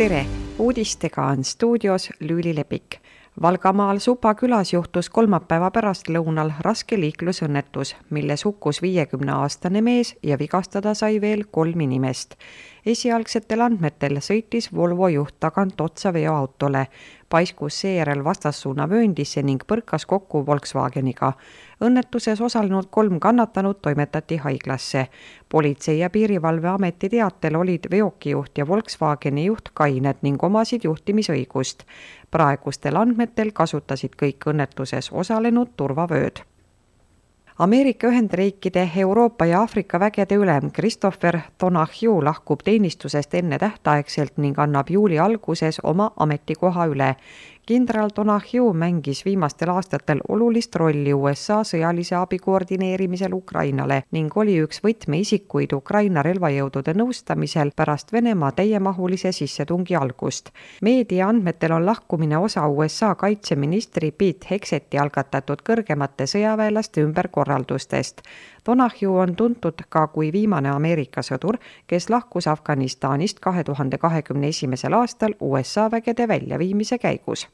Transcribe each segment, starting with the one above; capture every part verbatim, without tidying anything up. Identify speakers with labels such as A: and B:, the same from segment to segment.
A: Tere! Uudistega on stuudios Lüüli Lepik. Valgamaal Supa külas juhtus kolmapäeva pärast lõunal raske liiklusõnnetus, milles hukkus viiekümneaastane mees ja vigastada sai veel kolm inimest. Esialgsetel andmetel sõitis Volvo juht tagant otsa veoautole, paiskus seejärel vastassuuna vööndisse ning põrkas kokku Volkswageniga. Õnnetuses osalenud kolm kannatanud toimetati haiglasse. Politsei- ja piirivalveameti teatel olid veokijuht ja Volkswageni juht kained ning omasid juhtimisõigust. Praegustel andmetel kasutasid kõik õnnetuses osalenud turvavööd. Ameerika Ühendriikide, Euroopa ja Aafrika vägede ülem Christopher Donahue lahkub teenistusest enne tähtaegselt ning annab juuli alguses oma ametikoha üle. Kindral Donahue mängis viimastel aastatel olulist rolli U S A sõjalise abi koordineerimisel Ukrainale ning oli üks võtmeisikuid Ukraina relvajõudude nõustamisel pärast Venemaa täiemahulise sissetungi algust. Meedia andmetel on lahkumine osa U S A kaitseministri Pete Hegseti algatatud kõrgemate sõjaväelaste ümberkorraldustest. Donahue on tuntud ka kui viimane Ameerika sõdur, kes lahkus Afganistanist kahe tuhande kahekümne esimesel aastal U S A vägede väljaviimise käigus.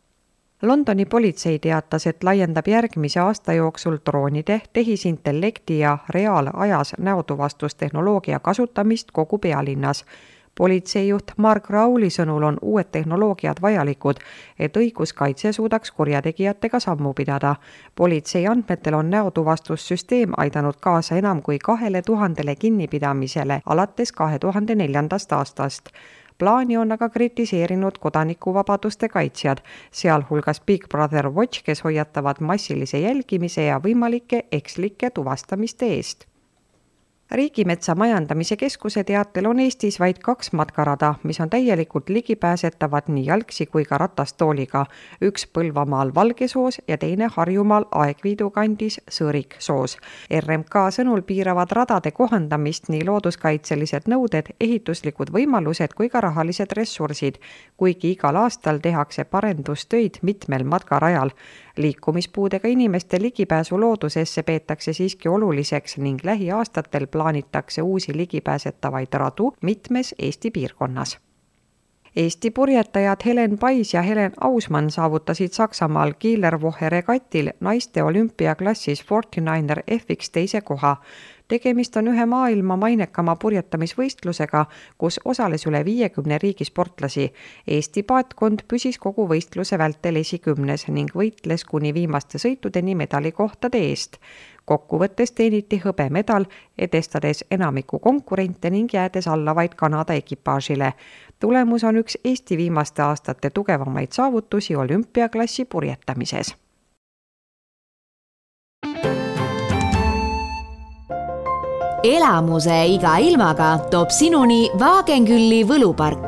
A: Londoni politsei teatas, et laiendab järgmise aasta jooksul droonide, tehisintellekti ja reaalajas näotuvastustehnoloogia kasutamist kogu pealinnas. Politseijuht Mark Rowley sõnul on uued tehnoloogiad vajalikud, et õiguskaitse suudaks kurjategijatega sammu pidada. Politsei andmetel on näotuvastussüsteem aidanud kaasa enam kui kahele tuhandele kinnipidamisele alates kahe tuhande neljandast aastast. Plaani on aga kritiseerinud kodanikuvabaduste kaitsjad, sealhulgas Big Brother Watch, kes hoiatavad massilise jälgimise ja võimalike ekslike tuvastamiste eest. Riigimetsa majandamise keskuse teatel on Eestis vaid kaks matkarada, mis on täielikult ligipääsetavad nii jalgsi kui ka ratastooliga. Üks Põlvamaal Valgesoos ja teine Harjumaal Aegviidu kandis Sõõriksoos. R M K sõnul piiravad radade kohandamist nii looduskaitselised nõuded, ehituslikud võimalused kui ka rahalised ressursid, kuigi igal aastal tehakse parendustöid mitmel matkarajal. Liikumispuudega inimeste ligipääsu loodusesse peetakse siiski oluliseks ning lähiaastatel plaanitakse uusi ligipääsetavaid radu mitmes Eesti piirkonnas. Eesti purjetajad Helen Pais ja Helen Ausmann saavutasid Saksamaal Kieler-Woche regatil naiste olümpiaklassis nelikümmend üheksa F X teise koha. Tegemist on ühe maailma mainekama purjetamisvõistlusega, kus osales üle viiekümne riigi sportlasi. Eesti paatkond püsis kogu võistluse vältel esikümnes ning võitles kuni viimaste sõitudeni medalikohtade eest. Kokkuvõttes teeniti hõbemedal, edestades enamiku konkurente ning jäädes alla vaid Kanada ekipaažile. Tulemus on üks Eesti viimaste aastate tugevamaid saavutusi olümpiaklassi purjetamises.
B: Elamuse iga ilmaga toob sinuni Vaagenkülli võlupark.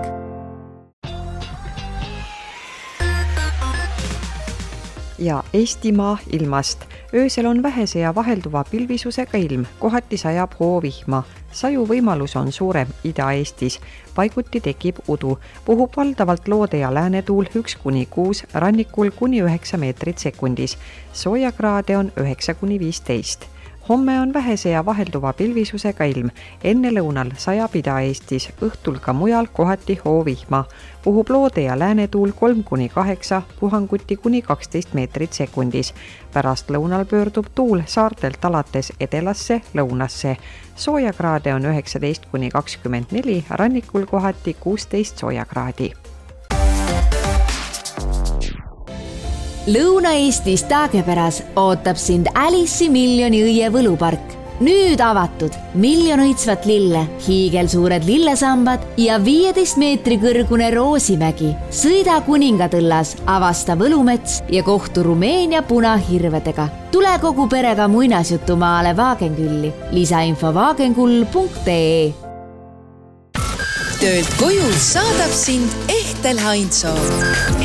A: Ja Eestimaa ilmast. Öösel on vähese ja vahelduva pilvisusega ilm, kohati sajab hoovihma. Saju võimalus on suurem Ida-Eestis. Paiguti tekib udu. Puhub valdavalt loode ja läänetuul üks kuni kuus, rannikul kuni üheksa meetrit sekundis. Soojakraade on üheksa kuni viisteist. Homme on vähese ja vahelduva pilvisusega ilm. Enne lõunal sajab Ida-Eestis, õhtul ka mujal kohati hoovihma. Puhub loode ja läänetuul kolm kuni kaheksa, puhanguti kuni kaksteist meetrit sekundis. Pärast lõunal pöördub tuul saartelt alates edelasse lõunasse. Soojakraade on üheksateist kuni kakskümmend neli, rannikul kohati kuusteist soojakraadi.
B: Lõuna-Eestis Taagepäras ootab sind Alice'i miljoni õie võlupark. Nüüd avatud miljon õitsvat lille, hiigelsuured lillesambad ja viieteist meetri kõrgune Roosimägi. Sõida Kuningatõllas, avasta võlumets ja kohtu Rumeenia punahirvedega. Tule kogu perega muinasjutumaale Vaagenkülli. Lisainfo vaagenkull punkt ee.
C: Töölt koju saadab sind Ehtel Heinzoo.